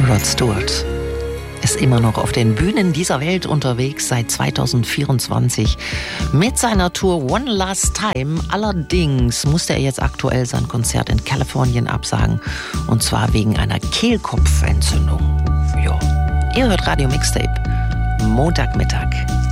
Rod Stewart ist immer noch auf den Bühnen dieser Welt unterwegs seit 2024 mit seiner Tour One Last Time. Allerdings musste er jetzt aktuell sein Konzert in Kalifornien absagen, und zwar wegen einer Kehlkopfentzündung. Ja. Ihr hört Radio Mixtape, Montagmittag.